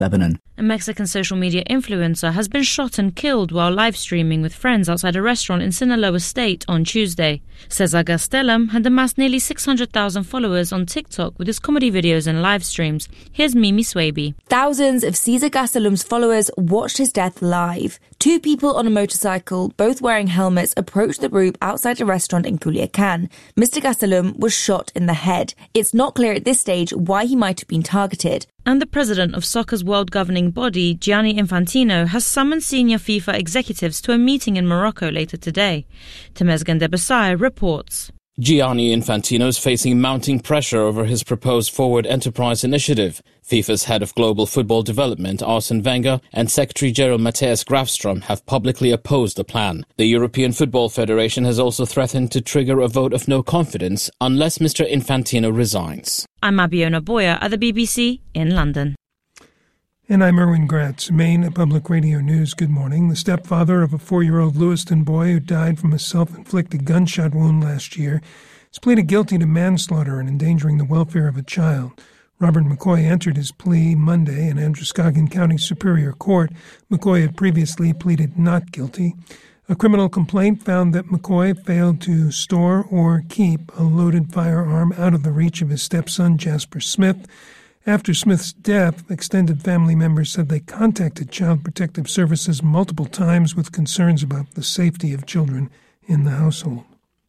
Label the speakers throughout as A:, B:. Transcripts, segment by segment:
A: Lebanon.
B: A Mexican social media influencer has been shot and killed while live streaming with friends outside a restaurant in Sinaloa State on Tuesday. Cesar Gastelum had amassed nearly 600,000 followers on TikTok with his comedy videos and live streams. Here's Mimi Swaby.
C: Thousands of Cesar Gastelum's followers watched his death live. Two people on a motorcycle, both wearing helmets, approached the group outside a restaurant in Culiacan. Mr. Gastelum was shot in the head. It's not clear at this stage why he might have been targeted.
B: And the president of soccer's world governing body, Gianni Infantino, has summoned senior FIFA executives to a meeting in Morocco later today. Temezgen Debesay reports.
D: Gianni Infantino is facing mounting pressure over his proposed Forward Enterprise initiative. FIFA's head of global football development, Arsene Wenger, and Secretary General Matthias Grafström have publicly opposed the plan. The European Football Federation has also threatened to trigger a vote of no confidence unless Mr. Infantino resigns.
B: I'm Abiona Boyer at the BBC in London.
E: And I'm Erwin Gratz, Maine Public Radio News. Good morning. The stepfather of a 4-year-old Lewiston boy who died from a self-inflicted gunshot wound last year has pleaded guilty to manslaughter and endangering the welfare of a child. Robert McCoy entered his plea Monday in Androscoggin County Superior Court. McCoy had previously pleaded not guilty. A criminal complaint found that McCoy failed to store or keep a loaded firearm out of the reach of his stepson, Jasper Smith. After Smith's death, extended family members said they contacted Child Protective Services multiple times with concerns about the safety of children in the household.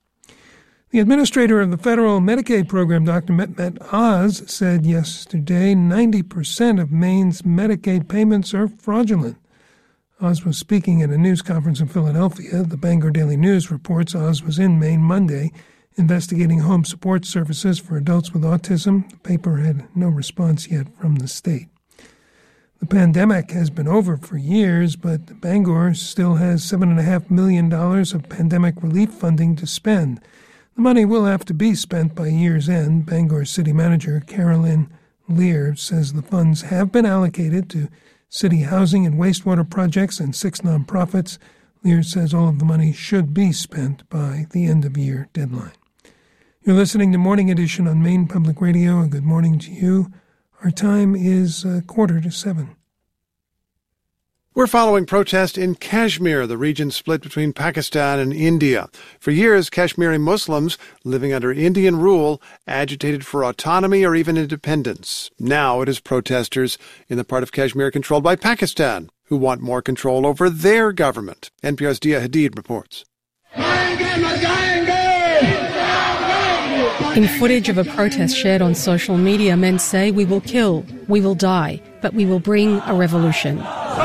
E: The administrator of the federal Medicaid program, Dr. Mehmet Oz, said yesterday 90% of Maine's Medicaid payments are fraudulent. Oz was speaking at a news conference in Philadelphia. The Bangor Daily News reports Oz was in Maine Monday investigating home support services for adults with autism. The paper had no response yet from the state. The pandemic has been over for years, but Bangor still has $7.5 million of pandemic relief funding to spend. The money will have to be spent by year's end. Bangor City Manager Carolyn Lear says the funds have been allocated to city housing and wastewater projects and 6 nonprofits. Lear says all of the money should be spent by the end-of-year deadline. You're listening to Morning Edition on Maine Public Radio, and good morning to you. Our time is 6:45.
F: We're following protest in Kashmir, the region split between Pakistan and India. For years, Kashmiri Muslims living under Indian rule agitated for autonomy or even independence. Now it is protesters in the part of Kashmir controlled by Pakistan who want more control over their government. NPR's Dia Hadid reports.
G: In footage of a protest shared on social media, men say, "We will kill, we will die, but we will bring a revolution."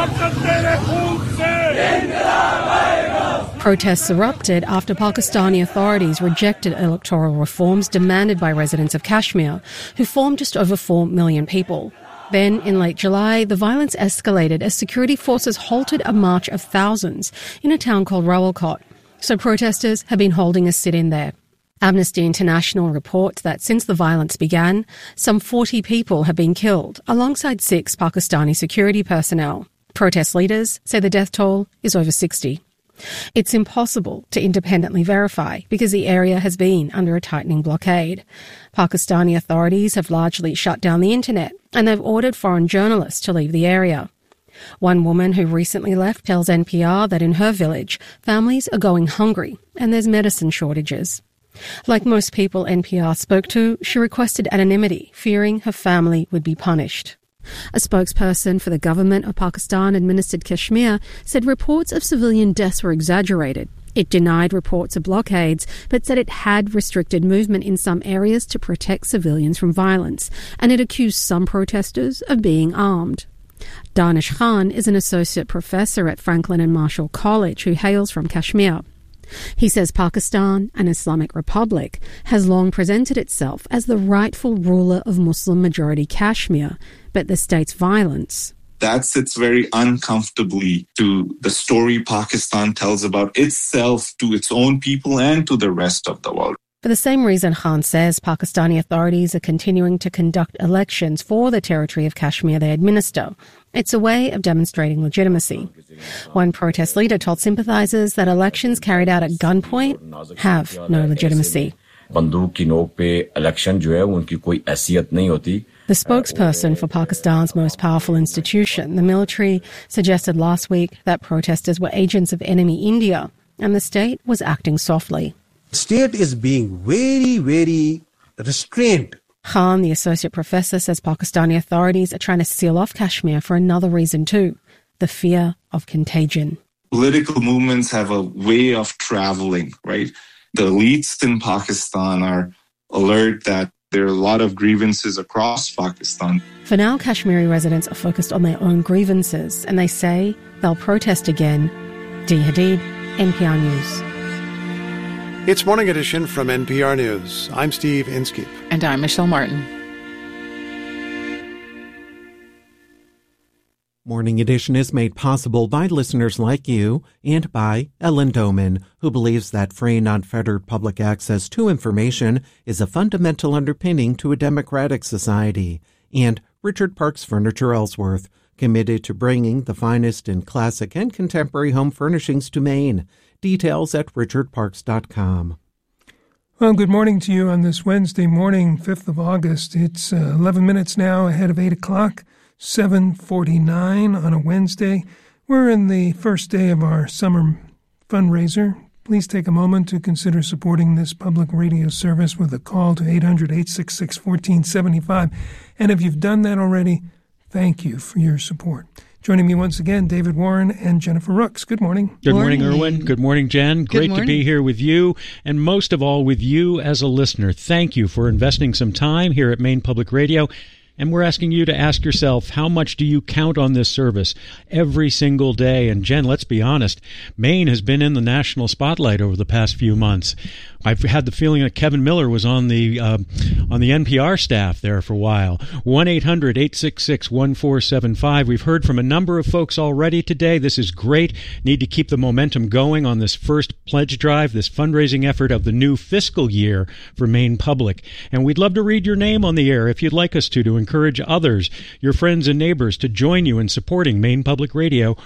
G: Protests erupted after Pakistani authorities rejected electoral reforms demanded by residents of Kashmir, who form just over 4 million people. Then, in late July, the violence escalated as security forces halted a march of thousands in a town called Rawalkot. So protesters have been holding a sit-in there. Amnesty International reports that since the violence began, some 40 people have been killed, alongside 6 Pakistani security personnel. Protest leaders say the death toll is over 60. It's impossible to independently verify because the area has been under a tightening blockade. Pakistani authorities have largely shut down the internet, and they've ordered foreign journalists to leave the area. One woman who recently left tells NPR that in her village, families are going hungry and there's medicine shortages. Like most people NPR spoke to, she requested anonymity, fearing her family would be punished. A spokesperson for the government of Pakistan-administered Kashmir said reports of civilian deaths were exaggerated. It denied reports of blockades, but said it had restricted movement in some areas to protect civilians from violence, and it accused some protesters of being armed. Danish Khan is an associate professor at Franklin and Marshall College who hails from Kashmir. He says Pakistan, an Islamic republic, has long presented itself as the rightful ruler of Muslim-majority Kashmir, but the state's violence...
H: That sits very uncomfortably to the story Pakistan tells about itself to its own people and to the rest of the world.
G: For the same reason, Khan says Pakistani authorities are continuing to conduct elections for the territory of Kashmir they administer. It's a way of demonstrating legitimacy. One protest leader told sympathizers that elections carried out at gunpoint have no legitimacy.
I: बंदूक की नोक पे election जो है उनकी कोई हैसियत नहीं होती
G: The spokesperson for Pakistan's most powerful institution, the military, suggested last week that protesters were agents of enemy India, and the state was acting softly.
A: State is being very, very restrained.
G: Khan, the associate professor, says Pakistani authorities are trying to seal off Kashmir for another reason too, the fear of contagion.
H: Political movements have a way of traveling, right? The elites in Pakistan are alert that there are a lot of grievances across Pakistan.
G: For now, Kashmiri residents are focused on their own grievances, and they say they'll protest again. Dee Hadid, NPR News.
F: It's Morning Edition from NPR News. I'm Steve Inskeep.
I: And I'm Michelle Martin.
J: Morning Edition is made possible by listeners like you and by Ellen Doman, who believes that free and unfettered public access to information is a fundamental underpinning to a democratic society, and Richard Parks Furniture Ellsworth, committed to bringing the finest in classic and contemporary home furnishings to Maine. Details at richardparks.com.
E: Well, good morning to you on this Wednesday morning, 5th of August. It's 11 minutes now ahead of 8 o'clock. 7:49 on a Wednesday. We're in the first day of our summer fundraiser. Please take a moment to consider supporting this public radio service with a call to 800-866-1475. And if you've done that already, thank you for your support. Joining me once again, David Warren and Jennifer Rooks. Good morning.
K: Good morning, Irwin. Good morning, Jen. Great to be here with you, and most of all with you as a listener. Thank you for investing some time here at Maine Public Radio. And we're asking you to ask yourself, how much do you count on this service every single day? And Jen, let's be honest, Maine has been in the national spotlight over the past few months. I've had the feeling that Kevin Miller was on the NPR staff there for a while. 1-800-866-1475. We've heard from a number of folks already today. This is great. Need to keep the momentum going on this first pledge drive, this fundraising effort of the new fiscal year for Maine Public. And we'd love to read your name on the air if you'd like us to encourage others, your friends and neighbors, to join you in supporting Maine Public Radio.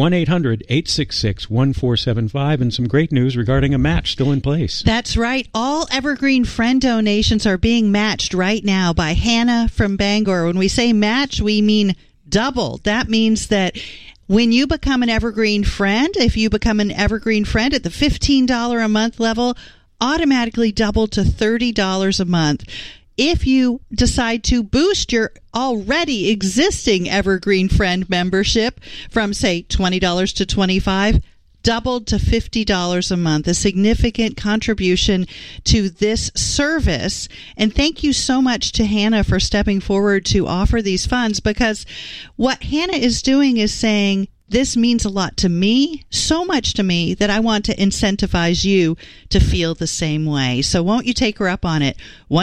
K: 1-800-866-1475. And some great news regarding a match still in place.
L: That's right. All Evergreen Friend donations are being matched right now by Hannah from Bangor. When we say match, we mean double. That means that when you become an Evergreen Friend, if you become an Evergreen Friend at the $15 a month level, automatically double to $30 a month. If you decide to boost your already existing Evergreen Friend membership from, say, $20 to $25, doubled to $50 a month, a significant contribution to this service. And thank you so much to Hannah for stepping forward to offer these funds, because what Hannah is doing is saying, this means a lot to me, so much to me, that I want to incentivize you to feel the same way. So won't you take her up on it?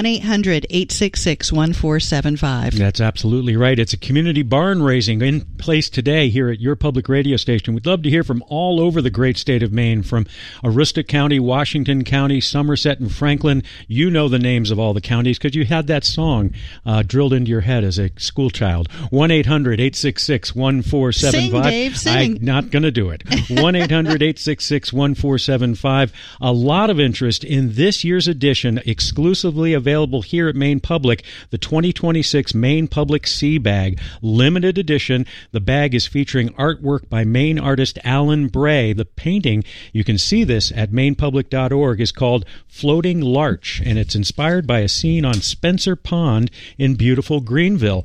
L: 1-800-866-1475.
K: That's absolutely right. It's a community barn raising in place today here at your public radio station. We'd love to hear from all over the great state of Maine, from Aroostook County, Washington County, Somerset, and Franklin. You know the names of all the counties because you had that song drilled into your head as a school child. 1-800-866-1475.
L: Sing, Dave.
K: I'm not going to do it. 1-800-866-1475. A lot of interest in this year's edition, exclusively available here at Maine Public, the 2026 Maine Public Sea Bag, limited edition. The bag is featuring artwork by Maine artist Alan Bray. The painting, you can see this at mainepublic.org, is called Floating Larch, and it's inspired by a scene on Spencer Pond in beautiful Greenville.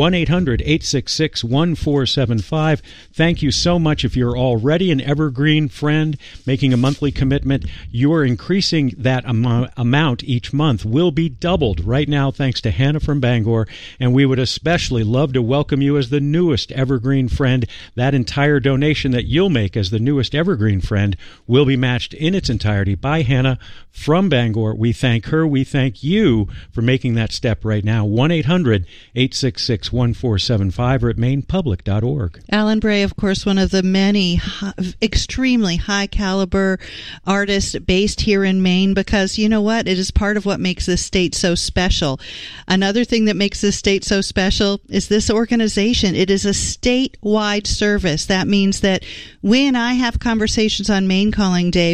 K: 1-800-866-1475. Thank you so much. If you're already an Evergreen Friend making a monthly commitment, you are increasing that amount each month. Will be doubled right now thanks to Hannah from Bangor, and we would especially love to welcome you as the newest Evergreen Friend. That entire donation that you'll make as the newest Evergreen Friend will be matched in its entirety by Hannah from Bangor. We thank her. We thank you for making that step right now. 1-800-866-1475 or at mainepublic.org.
L: Alan Bray, of course, one of the many extremely high-caliber artists based here in Maine, because you know what? It is part of what makes this state so special. Another thing that makes this state so special is this organization. It is a statewide service. That means that when I have conversations on Maine Calling, Dave,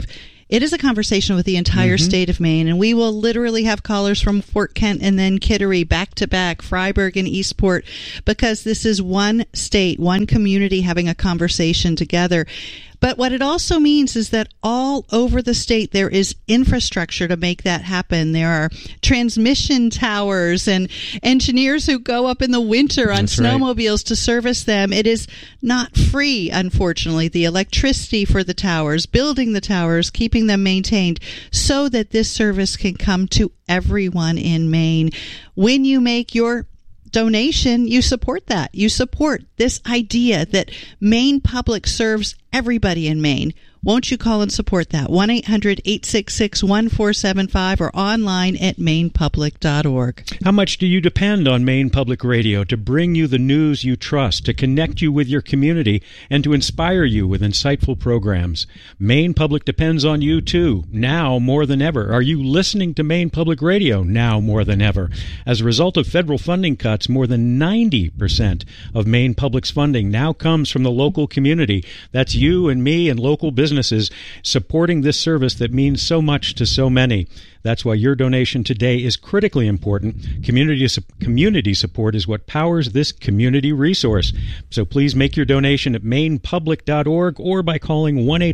L: It is a conversation with the entire state of Maine, and we will literally have callers from Fort Kent and then Kittery back to back, Freiburg and Eastport, because this is one state, one community having a conversation together. But what it also means is that all over the state there is infrastructure to make that happen. There are transmission towers and engineers who go up in the winter on snowmobiles to service them. It is not free, unfortunately, the electricity for the towers, building the towers, keeping them maintained so that this service can come to everyone in Maine. When you make your donation, you support that. You support this idea that Maine Public serves everybody in Maine. Won't you call and support that? 1-800-866-1475 or online at mainepublic.org.
K: How much do you depend on Maine Public Radio to bring you the news you trust, to connect you with your community, and to inspire you with insightful programs? Maine Public depends on you, too, now more than ever. Are you listening to Maine Public Radio now more than ever? As a result of federal funding cuts, more than 90% of Maine Public's funding now comes from the local community. That's you and me and local businesses supporting this service that means so much to so many. That's why your donation today is critically important. Community support is what powers this community resource. So please make your donation at mainepublic.org or by calling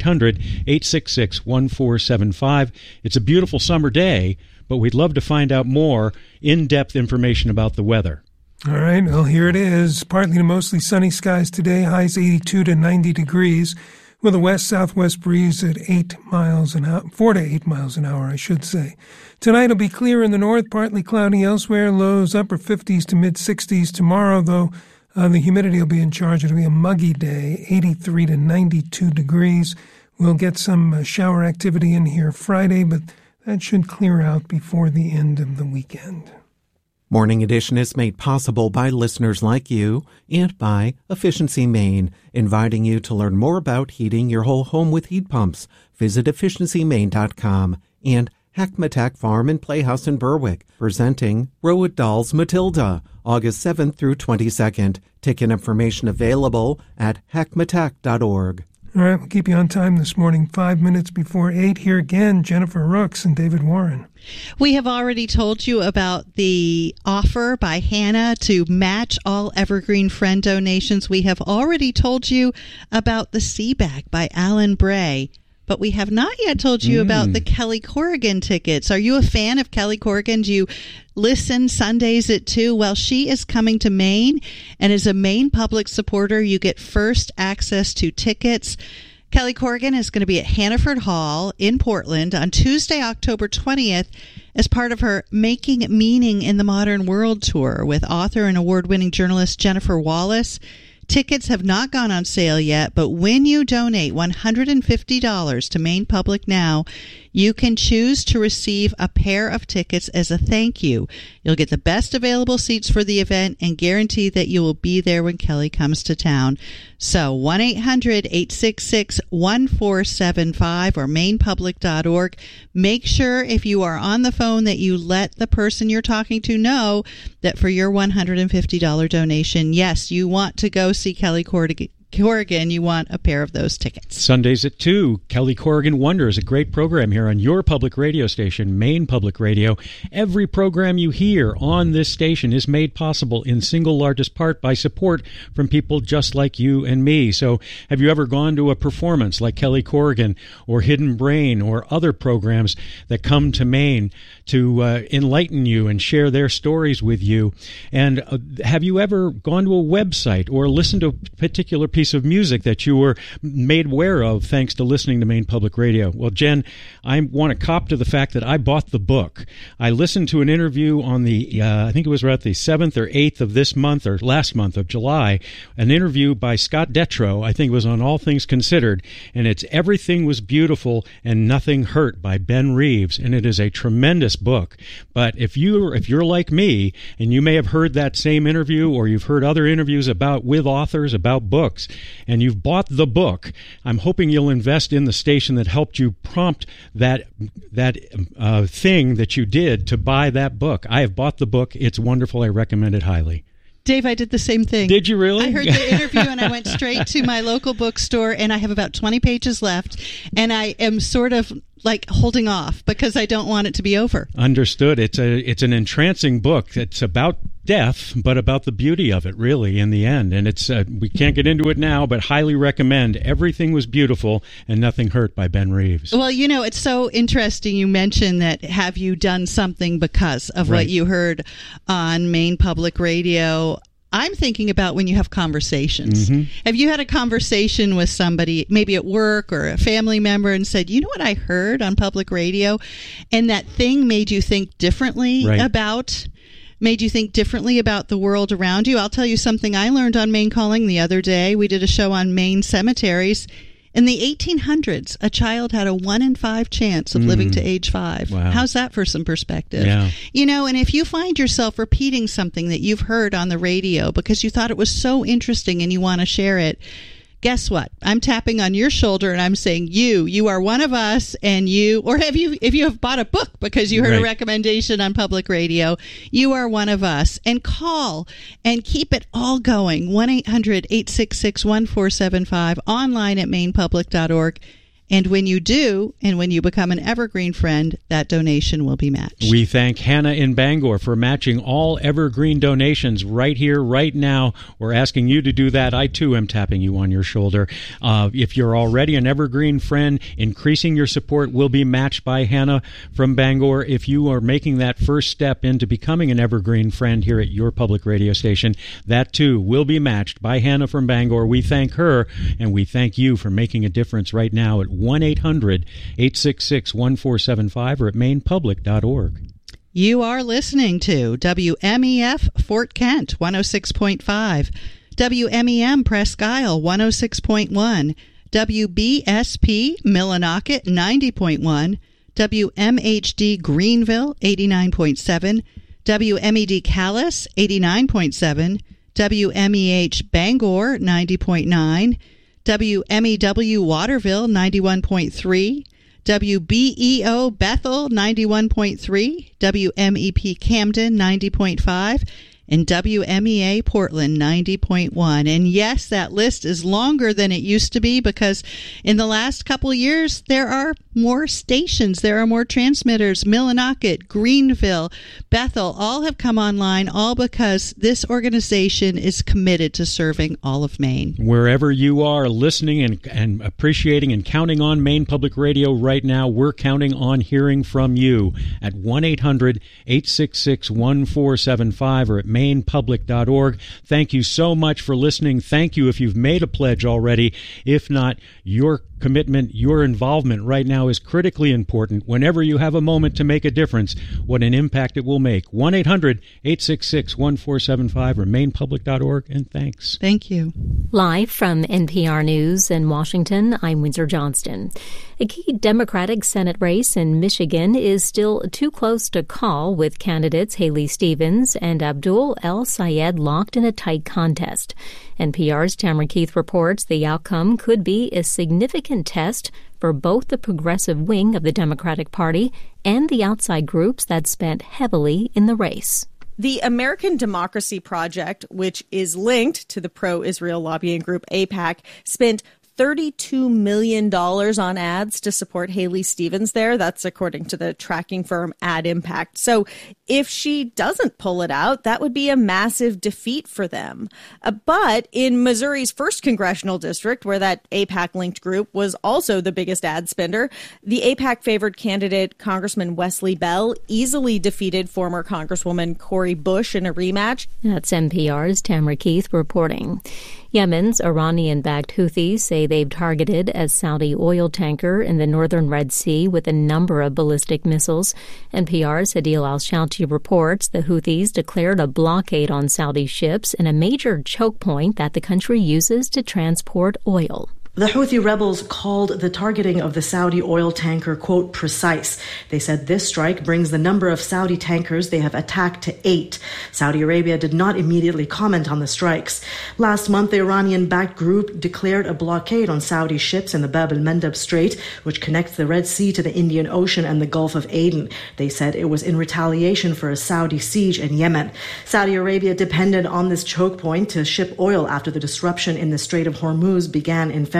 K: 1-800-866-1475. It's a beautiful summer day, but we'd love to find out more in-depth information about the weather.
E: All right, well, here it is. Partly to mostly sunny skies today, highs 82 to 90 degrees. With a west-southwest breeze at 4 to 8 miles an hour, I should say. Tonight will be clear in the north, partly cloudy elsewhere, lows upper 50s to mid-60s. Tomorrow, though, the humidity will be in charge. It'll be a muggy day, 83 to 92 degrees. We'll get some shower activity in here Friday, but that should clear out before the end of the weekend.
J: Morning Edition is made possible by listeners like you and by Efficiency Maine, inviting you to learn more about heating your whole home with heat pumps. Visit efficiencymaine.com. And Hackmatack Farm and Playhouse in Berwick, presenting Rowood Dahl's Matilda, August 7th through 22nd. Ticket information available at hackmatack.org.
E: All right, we'll keep you on time this morning, 5 minutes before 8. Here again, Jennifer Rooks and David Warren.
L: We have already told you about the offer by Hannah to match all Evergreen Friend donations. We have already told you about the Seaback by Alan Bray. But we have not yet told you about the Kelly Corrigan tickets. Are you a fan of Kelly Corrigan? Do you listen Sundays at 2? Well, she is coming to Maine, and as a Maine Public supporter, you get first access to tickets. Kelly Corrigan is going to be at Hannaford Hall in Portland on Tuesday, October 20th, as part of her Making Meaning in the Modern World tour with author and award-winning journalist Jennifer Wallace. Tickets have not gone on sale yet, but when you donate $150 to Maine Public now, you can choose to receive a pair of tickets as a thank you. You'll get the best available seats for the event and guarantee that you will be there when Kelly comes to town. So 1-800-866-1475 or mainepublic.org. Make sure if you are on the phone that you let the person you're talking to know that for your $150 donation, yes, you want to go see Kelly Corrigan, you want a pair of those tickets.
K: Sundays at 2, Kelly Corrigan Wonders, a great program here on your public radio station, Maine Public Radio. Every program you hear on this station is made possible in single largest part by support from people just like you and me. So have you ever gone to a performance like Kelly Corrigan or Hidden Brain or other programs that come to Maine to enlighten you and share their stories with you? And have you ever gone to a website or listened to a particular piece of music that you were made aware of thanks to listening to Maine Public Radio? Well, Jen, I want to cop to the fact that I bought the book. I listened to an interview on the, I think it was around the 7th or 8th of this month or last month of July, an interview by Scott Detrow, I think it was on All Things Considered, and it's Everything Was Beautiful and Nothing Hurt by Ben Reeves, and it is a tremendous book. But if you're like me, and you may have heard that same interview or you've heard other interviews with authors about books, and you've bought the book, I'm hoping you'll invest in the station that helped you prompt that thing that you did to buy that book. I have bought the book. It's wonderful. I recommend it highly.
L: Dave, I did the same thing.
K: Did you really?
L: I heard the interview and I went straight to my local bookstore, and I have about 20 pages left, and I am sort of like holding off because I don't want it to be over.
K: Understood. It's an entrancing book. It's about death, but about the beauty of it, really, in the end. And it's we can't get into it now, but highly recommend. Everything Was Beautiful and Nothing Hurt by Ben Reeves.
L: Well, it's so interesting you mentioned that have you done something because of what you heard on Maine Public Radio. I'm thinking about when you have conversations. Mm-hmm. Have you had a conversation with somebody, maybe at work or a family member, and said, you know what I heard on public radio? And that thing made you think differently made you think differently about the world around you. I'll tell you something I learned on Maine Calling the other day. We did a show on Maine cemeteries. In the 1800s, a child had a 1 in 5 chance of living to age 5.
K: Wow.
L: How's that for some perspective?
K: Yeah.
L: And if you find yourself repeating something that you've heard on the radio because you thought it was so interesting and you want to share it, guess what? I'm tapping on your shoulder and I'm saying, you are one of us, and if you have bought a book because you heard a recommendation on public radio, you are one of us. And call and keep it all going. 1-800-866-1475, online at mainepublic.org. And when you do, and when you become an Evergreen friend, that donation will be matched.
K: We thank Hannah in Bangor for matching all Evergreen donations right here, right now. We're asking you to do that. I, too, am tapping you on your shoulder. If you're already an Evergreen friend, increasing your support will be matched by Hannah from Bangor. If you are making that first step into becoming an Evergreen friend here at your public radio station, that, too, will be matched by Hannah from Bangor. We thank her, and we thank you for making a difference right now at 1-800-866-1475 or at mainepublic.org.
L: You are listening to WMEF Fort Kent 106.5, WMEM Presque Isle 106.1, WBSP Millinocket 90.1, WMHD Greenville 89.7, WMED Calais 89.7, WMEH Bangor 90.9, WMEW Waterville 91.3, WBEO Bethel 91.3, WMEP Camden 90.5, and WMEA Portland 90.1. And yes, that list is longer than it used to be because in the last couple of years, there are more stations, there are more transmitters. Millinocket, Greenville, Bethel, all have come online, all because this organization is committed to serving all of Maine.
K: Wherever you are listening and appreciating and counting on Maine Public Radio right now, we're counting on hearing from you at 1-800-866-1475 or at mainepublic.org. Thank you so much for listening. Thank you if you've made a pledge already. If not, your commitment, your involvement right now is critically important. Whenever you have a moment to make a difference, what an impact it will make. 1-800-866-1475 or mainepublic.org, and thanks.
L: Thank you.
I: Live from NPR News in Washington, I'm Windsor Johnston. A key Democratic Senate race in Michigan is still too close to call, with candidates Haley Stevens and Abdul El-Sayed locked in a tight contest. NPR's Tamara Keith reports the outcome could be a significant test for both the progressive wing of the Democratic Party and the outside groups that spent heavily in the race.
M: The American Democracy Project, which is linked to the pro-Israel lobbying group AIPAC, spent $32 million on ads to support Haley Stevens there. That's according to the tracking firm Ad Impact. So if she doesn't pull it out, that would be a massive defeat for them. But in Missouri's 1st congressional district, where that AIPAC-linked group was also the biggest ad spender, the AIPAC-favored candidate, Congressman Wesley Bell, easily defeated former Congresswoman Cori Bush in a rematch.
I: That's NPR's Tamara Keith reporting. Yemen's Iranian-backed Houthis say they've targeted a Saudi oil tanker in the northern Red Sea with a number of ballistic missiles. NPR's Adil Al-Shouti reports the Houthis declared a blockade on Saudi ships in a major choke point that the country uses to transport oil.
N: The Houthi rebels called the targeting of the Saudi oil tanker, quote, precise. They said this strike brings the number of Saudi tankers they have attacked to 8. Saudi Arabia did not immediately comment on the strikes. Last month, the Iranian-backed group declared a blockade on Saudi ships in the Bab el-Mandeb Strait, which connects the Red Sea to the Indian Ocean and the Gulf of Aden. They said it was in retaliation for a Saudi siege in Yemen. Saudi Arabia depended on this choke point to ship oil after the disruption in the Strait of Hormuz began in February.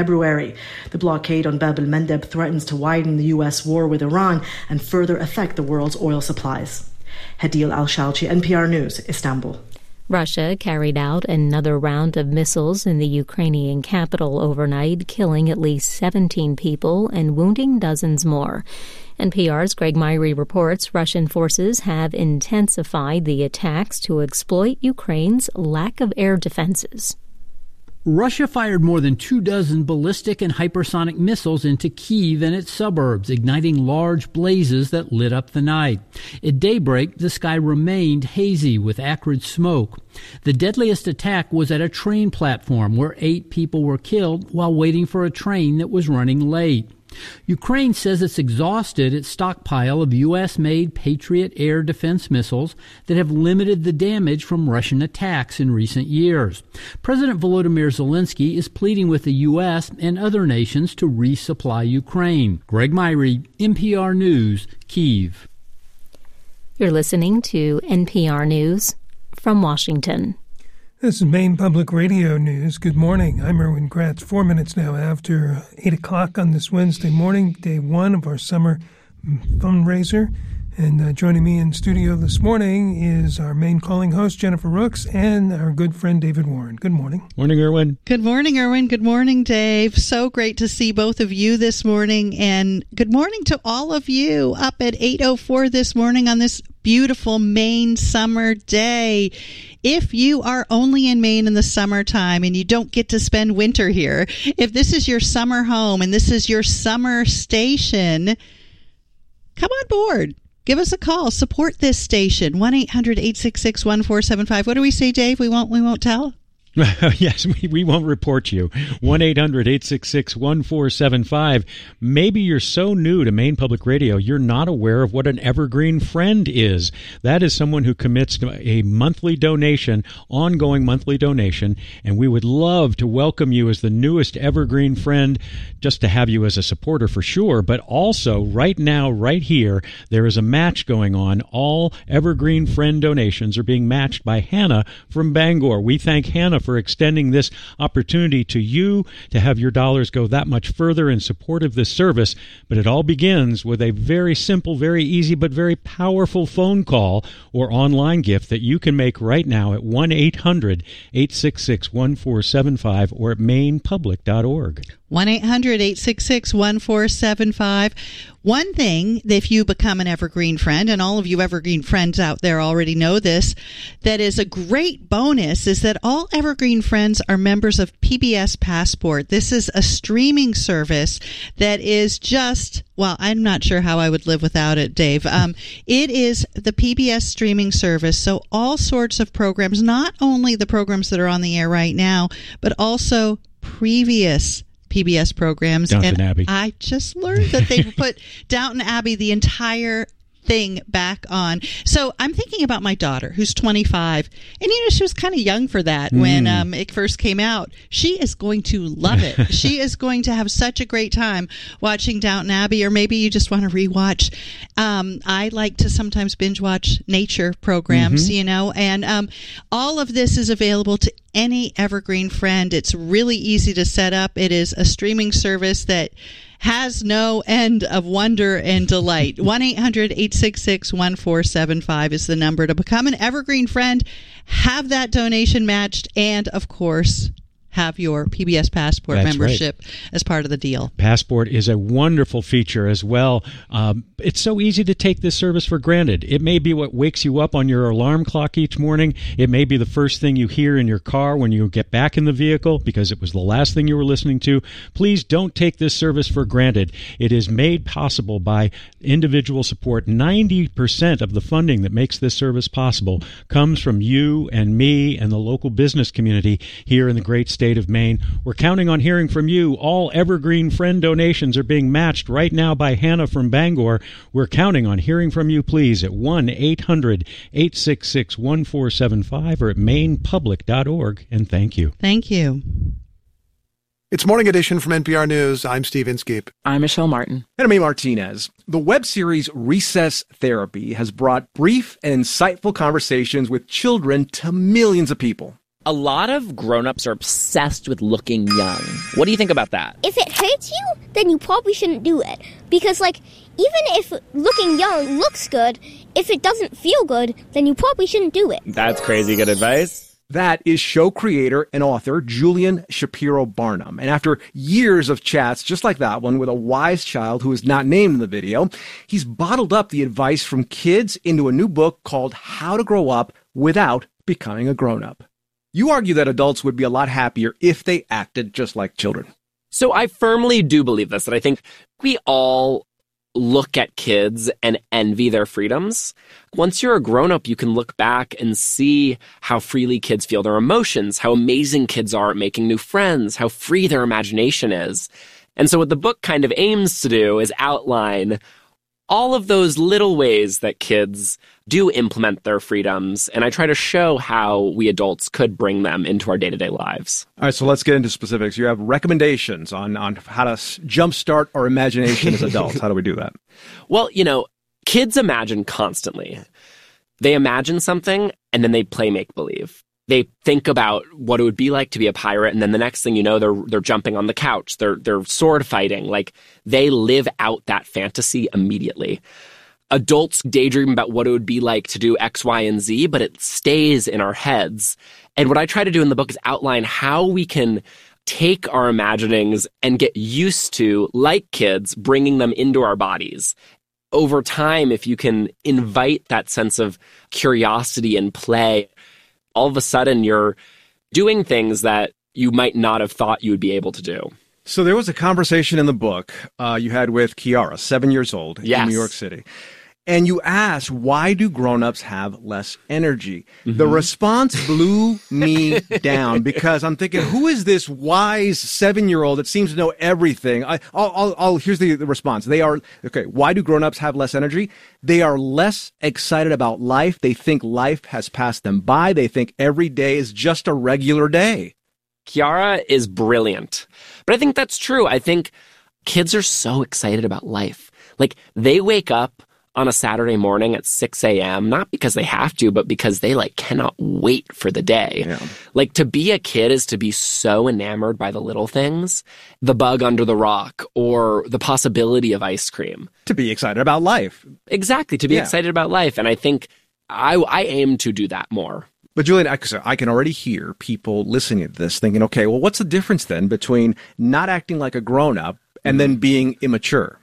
N: February. The blockade on Bab el-Mandeb threatens to widen the U.S. war with Iran and further affect the world's oil supplies. Hadil Al-Shalchi, NPR News, Istanbul.
I: Russia carried out another round of missiles in the Ukrainian capital overnight, killing at least 17 people and wounding dozens more. NPR's Greg Myrie reports Russian forces have intensified the attacks to exploit Ukraine's lack of air defenses.
O: Russia fired more than 24 ballistic and hypersonic missiles into Kyiv and its suburbs, igniting large blazes that lit up the night. At daybreak, the sky remained hazy with acrid smoke. The deadliest attack was at a train platform where 8 people were killed while waiting for a train that was running late. Ukraine says it's exhausted its stockpile of U.S.-made Patriot air defense missiles that have limited the damage from Russian attacks in recent years. President Volodymyr Zelensky is pleading with the U.S. and other nations to resupply Ukraine. Greg Myrie, NPR News, Kyiv.
I: You're listening to NPR News from Washington.
E: This is Maine Public Radio News. Good morning. I'm Erwin Gratz. 4 minutes now after 8 o'clock on this Wednesday morning, day one of our summer fundraiser. And joining me in studio this morning is our main calling host, Jennifer Rooks, and our good friend, David Warren. Good morning.
K: Morning, Erwin.
L: Good morning, Erwin. Good morning, Dave. So great to see both of you this morning. And good morning to all of you up at 8:04 this morning on this beautiful Maine summer day. If you are only in Maine in the summertime and you don't get to spend winter here, if this is your summer home and this is your summer station, come on board. Give us a call. Support this station. 1-800-866-1475. What do we say, Dave? We won't tell?
K: Yes, we won't report you. 1-800-866-1475. Maybe you're so new to Maine Public Radio, you're not aware of what an Evergreen Friend is. That is someone who commits a monthly donation, ongoing monthly donation, and we would love to welcome you as the newest Evergreen Friend, just to have you as a supporter for sure, but also right now, right here, there is a match going on. All Evergreen Friend donations are being matched by Hannah from Bangor. We thank Hannah for extending this opportunity to you to have your dollars go that much further in support of this service. But it all begins with a very simple, very easy, but very powerful phone call or online gift that you can make right now at 1-800-866-1475 or at mainepublic.org.
L: 1-800-866-1475. One thing, if you become an Evergreen Friend, and all of you Evergreen Friends out there already know this, that is a great bonus, is that all Evergreen Friends are members of PBS Passport. This is a streaming service that is just, well, I'm not sure how I would live without it, Dave. It is the PBS streaming service, so all sorts of programs, not only the programs that are on the air right now, but also previous PBS programs.
K: Downton Abbey.
L: I just learned that they put Downton Abbey, the entire thing, back on. So I'm thinking about my daughter, who's 25, and she was kind of young for that when it first came out. She is going to love it. She is going to have such a great time watching Downton Abbey, or maybe you just want to rewatch. I like to sometimes binge watch nature programs, and all of this is available to any Evergreen Friend. It's really easy to set up. It is a streaming service that has no end of wonder and delight. 1-800-866-1475 is the number to become an Evergreen Friend, have that donation matched, and, of course, have your PBS Passport membership as part of the deal.
K: Passport is a wonderful feature as well. It's so easy to take this service for granted. It may be what wakes you up on your alarm clock each morning. It may be the first thing you hear in your car when you get back in the vehicle because it was the last thing you were listening to. Please don't take this service for granted. It is made possible by individual support. 90% of the funding that makes this service possible comes from you and me and the local business community here in the great state of Maine. We're counting on hearing from you. All Evergreen Friend donations are being matched right now by Hannah from Bangor. We're counting on hearing from you, please, at 1-800-866-1475 or at mainepublic.org. And thank you.
L: Thank you.
F: It's Morning Edition from NPR News. I'm Steve Inskeep.
P: I'm Michelle Martin. And I'm Amy Martinez. The web series Recess Therapy has brought brief and insightful conversations with children to millions of people.
Q: A lot of grown-ups are obsessed with looking young. What do you think about that?
R: If it hurts you, then you probably shouldn't do it. Because, even if looking young looks good, if it doesn't feel good, then you probably shouldn't do it.
Q: That's crazy good advice.
P: That is show creator and author Julian Shapiro Barnum. And after years of chats just like that one with a wise child who is not named in the video, he's bottled up the advice from kids into a new book called How to Grow Up Without Becoming a Grown-Up. You argue that adults would be a lot happier if they acted just like children.
Q: So I firmly do believe this, that I think we all look at kids and envy their freedoms. Once you're a grown-up, you can look back and see how freely kids feel their emotions, how amazing kids are at making new friends, how free their imagination is. And so what the book kind of aims to do is outline all of those little ways that kids do implement their freedoms, and I try to show how we adults could bring them into our day-to-day lives.
P: All right, so let's get into specifics. You have recommendations on how to jumpstart our imagination as adults. How do we do that?
Q: Well, kids imagine constantly. They imagine something, and then they play make-believe. They think about what it would be like to be a pirate, and then the next thing you know, they're jumping on the couch. They're sword fighting. They live out that fantasy immediately. Adults daydream about what it would be like to do X, Y, and Z, but it stays in our heads. And what I try to do in the book is outline how we can take our imaginings and get used to, like kids, bringing them into our bodies. Over time, if you can invite that sense of curiosity and play, all of a sudden you're doing things that you might not have thought you would be able to do.
P: So there was a conversation in the book you had with Kiara, 7 years old, in New York City. And you asked, why do grown-ups have less energy? Mm-hmm. The response blew me down because I'm thinking, who is this wise 7-year-old that seems to know everything? Here's the response. Why do grown-ups have less energy? They are less excited about life. They think life has passed them by. They think every day is just a regular day.
Q: Kiara is brilliant. But I think that's true. I think kids are so excited about life. They wake up on a Saturday morning at 6 a.m., not because they have to, but because they cannot wait for the day. Yeah. To be a kid is to be so enamored by the little things, the bug under the rock or the possibility of ice cream.
P: To be excited about life.
Q: Exactly, to be excited about life. And I think I aim to do that more.
P: But Julian, I can already hear people listening to this thinking, okay, well, what's the difference then between not acting like a grown-up and then being immature?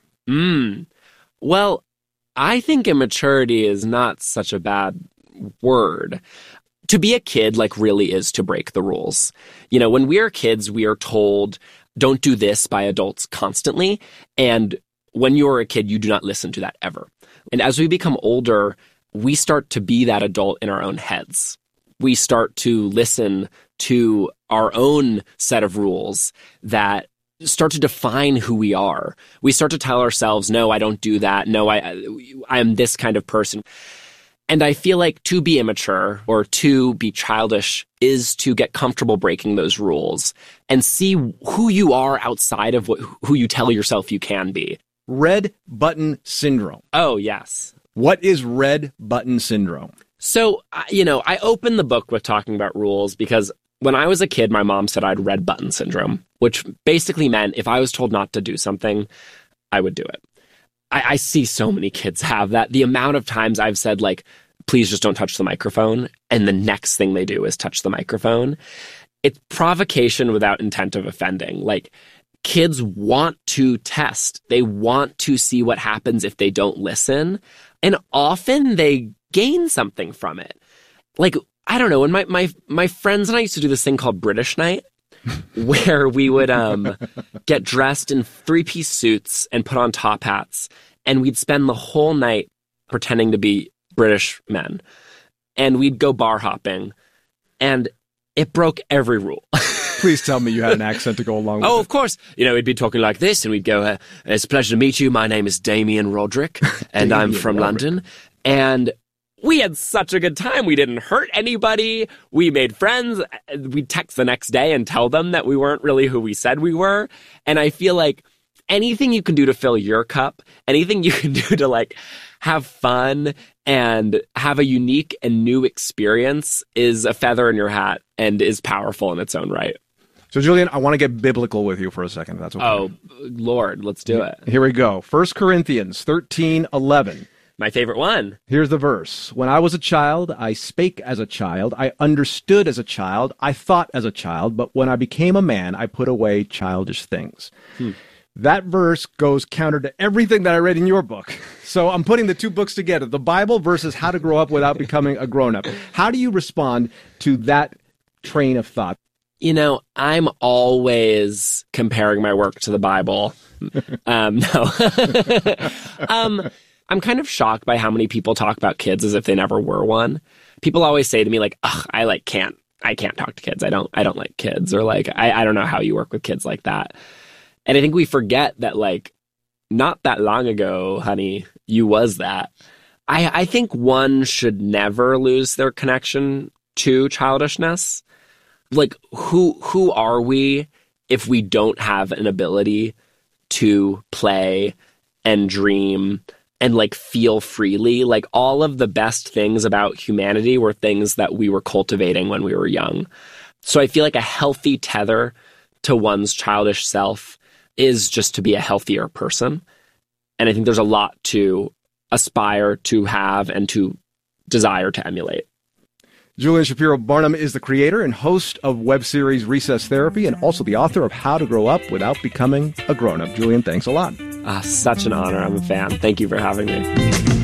Q: Well, I think immaturity is not such a bad word. To be a kid, really is to break the rules. When we are kids, we are told, don't do this by adults constantly. And when you're a kid, you do not listen to that ever. And as we become older, we start to be that adult in our own heads. We start to listen to our own set of rules that start to define who we are. We start to tell ourselves, no, I don't do that. No, I am this kind of person. And I feel like to be immature or to be childish is to get comfortable breaking those rules and see who you are outside of who you tell yourself you can be.
P: Red button syndrome.
Q: Oh, yes.
P: What is red button syndrome?
Q: So, I opened the book with talking about rules because when I was a kid, my mom said I had red button syndrome, which basically meant if I was told not to do something, I would do it. I see so many kids have that. The amount of times I've said, please just don't touch the microphone, and the next thing they do is touch the microphone. It's provocation without intent of offending. Kids want to test. They want to see what happens if they don't listen, and often they gain something from it. I don't know, when my friends and I used to do this thing called British Night, where we would get dressed in 3-piece suits and put on top hats, and we'd spend the whole night pretending to be British men. And we'd go bar hopping, and it broke every rule.
P: Please tell me you had an accent to go along with it.
Q: Oh, of course. We'd be talking like this, and we'd go, it's a pleasure to meet you. My name is Damien Roderick, and I'm from London. And we had such a good time. We didn't hurt anybody. We made friends. We'd text the next day and tell them that we weren't really who we said we were. And I feel like anything you can do to fill your cup, anything you can do to like have fun and have a unique and new experience is a feather in your hat and is powerful in its own right.
P: So, Julian, I want to get biblical with you for a second. That's okay.
Q: Oh, Lord, let's do it.
P: Here we go. 1 Corinthians 13:11.
Q: My favorite one.
P: Here's the verse. When I was a child, I spake as a child. I understood as a child. I thought as a child. But when I became a man, I put away childish things. That verse goes counter to everything that I read in your book. So I'm putting the two books together, the Bible versus How to Grow Up Without Becoming a Grown-Up. How do you respond to that train of thought?
Q: You know, I'm always comparing my work to the Bible. No. I'm kind of shocked by how many people talk about kids as if they never were one. People always say to me like, ugh, I can't talk to kids. I don't like kids, or like, I don't know how you work with kids like that. And I think we forget that, like, not that long ago, honey, you was that. I think one should never lose their connection to childishness. Like, who are we if we don't have an ability to play and dream and, like, feel freely? Like, all of the best things about humanity were things that we were cultivating when we were young. So I feel like a healthy tether to one's childish self is just to be a healthier person. And I think there's a lot to aspire to have and to desire to emulate.
P: Julian Shapiro Barnum is the creator and host of web series Recess Therapy, and also the author of How to Grow Up Without Becoming a Grown-Up. Julian, thanks a lot.
Q: Such an honor. I'm a fan. Thank you for having me.